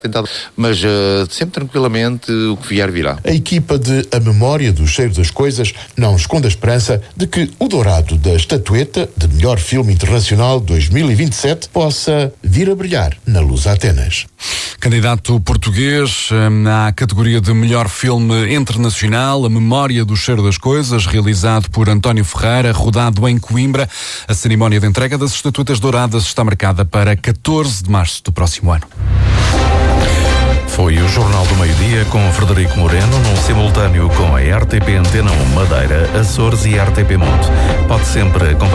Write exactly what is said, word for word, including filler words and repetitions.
Tentado, mas uh, sempre tranquilamente o que vier virá. A equipa de A Memória do Cheiro das Coisas não esconde a esperança de que o dourado da estatueta de melhor filme internacional dois mil e vinte e sete possa vir a brilhar na Luz Atenas. Candidato português à categoria de melhor filme internacional, A Memória do Cheiro das Coisas, realizado por António Ferreira, rodado em Coimbra. A cerimónia de entrega das estatuetas douradas está marcada para catorze de março do próximo ano. Foi o Jornal do Meio-Dia com Frederico Moreno, num simultâneo com a R T P Antena um Madeira, Açores e R T P Monte. Pode sempre